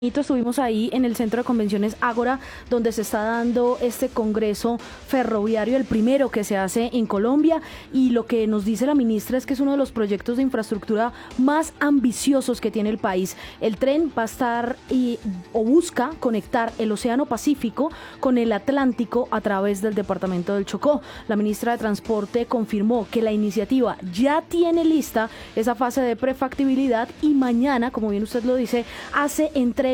Estuvimos ahí en el Centro de Convenciones Ágora, donde se está dando este congreso ferroviario, el primero que se hace en Colombia, y lo que nos dice la ministra es que es uno de los proyectos de infraestructura más ambiciosos que tiene el país. El tren va a estar o busca conectar el Océano Pacífico con el Atlántico a través del departamento del Chocó. La ministra de Transporte confirmó que la iniciativa ya tiene lista esa fase de prefactibilidad y mañana, como bien usted lo dice, hace entrega